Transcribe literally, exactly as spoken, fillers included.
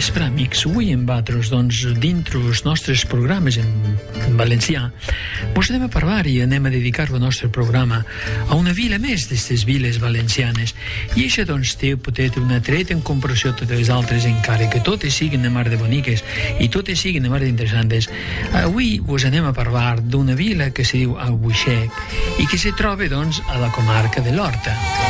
vespre, amics. Avui en Batros, doncs, dintre els nostres programes en, en valencià, vos anem a parlar i anem a dedicar el nostre programa a una vila més d'aquestes viles valencianes. I això, doncs, té potet una treta en comparació a totes les altres, encara que totes siguin de mar de boniques i totes siguin de mar d'interessantes. Avui vos anem a parlar d'una vila que se diu Albuixec i que se troba, doncs, a la comarca de l'Horta.